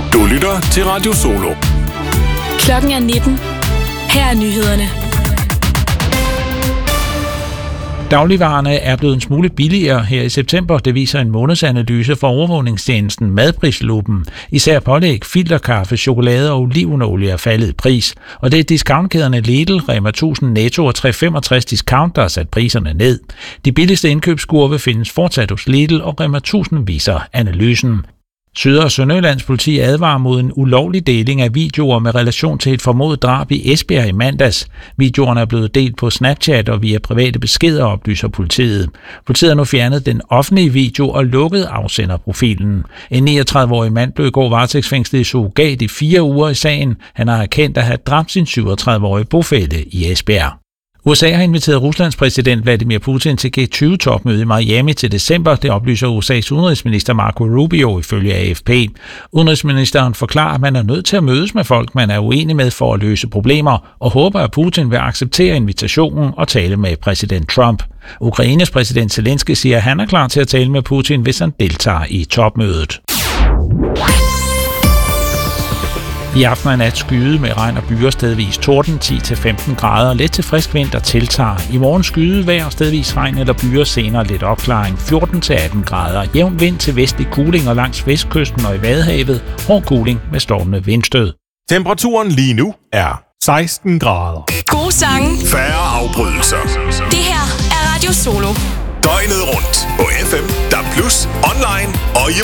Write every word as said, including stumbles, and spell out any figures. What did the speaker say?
Du lytter til Radio Solo. Klokken er nitten. Her er nyhederne. Dagligvarerne er blevet en smule billigere her i september. Det viser en månedsanalyse fra overvågningstjenesten Madprisluppen. Især pålæg, filterkaffe, chokolade og olivenolie er faldet i pris. Og det er discountkæderne Lidl, Rema tusind, Netto og tre femogtres Discount, der har sat priserne ned. De billigste indkøbskurve findes fortsat hos Lidl, og Rema tusind viser analysen. Syd- og Sønderjyllands politi advarer mod en ulovlig deling af videoer med relation til et formodet drab i Esbjerg i mandags. Videoerne er blevet delt på Snapchat og via private beskeder, oplyser politiet. Politiet har nu fjernet den offentlige video og lukket afsenderprofilen. En niogtredive-årig mand blev i går varetægtsfængslet i surrogat i fire uger i sagen. Han har erkendt at have dræbt sin syvogtredive-årige bofælle i Esbjerg. U S A har inviteret Ruslands præsident Vladimir Putin til G tyve topmøde i Miami til december. Det oplyser U S A's udenrigsminister Marco Rubio ifølge A F P. Udenrigsministeren forklarer, at man er nødt til at mødes med folk, man er uenig med for at løse problemer, og håber, at Putin vil acceptere invitationen og tale med præsident Trump. Ukraines præsident Zelensky siger, at han er klar til at tale med Putin, hvis han deltager i topmødet. I aften og nat skyde med regn og byer, stedvis torden, ti til femten grader, let til frisk vind, der tiltager. I morgen skyde vejr, stedvis regn eller byer, senere lidt opklaring, fjorten til atten grader. Jævn vind til vestlig kuling og langs vestkysten og i Vadehavet, hård kuling med stormende vindstød. Temperaturen lige nu er seksten grader. Gode sange. Færre afbrydelser. Det her er Radio Solo. Døgnet rundt på F M, D A B plus, online og i